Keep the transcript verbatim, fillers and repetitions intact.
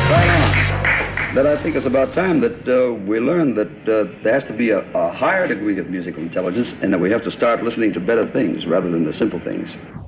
Right on. But I think it's about time that uh, we learn that uh, there has to be a, a higher degree of musical intelligence and that we have to start listening to better things rather than the simple things.